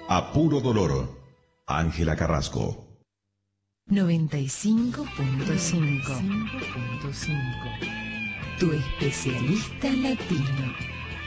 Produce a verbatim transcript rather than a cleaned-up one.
A puro dolor. Ángela Carrasco. noventa y cinco punto cinco. Tu especialista latino.